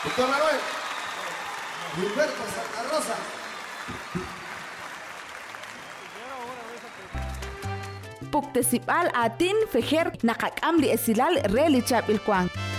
Víctor Manuel, Gilberto Santa Rosa. Puktesipal atin feher nakakam li esilal reli chap ilkwang.